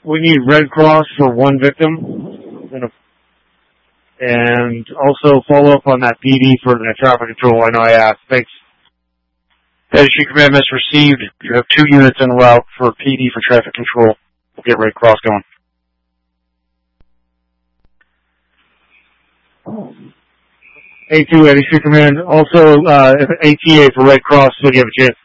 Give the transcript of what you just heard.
We need Red Cross for one victim. And also follow up on that PD for the traffic control. I know I asked. Thanks. Issue command miss received. You have 2 units en route for PD for traffic control. We'll get Red Cross going. A2 at Issue Command. Also, ATA for Red Cross when you have a chance.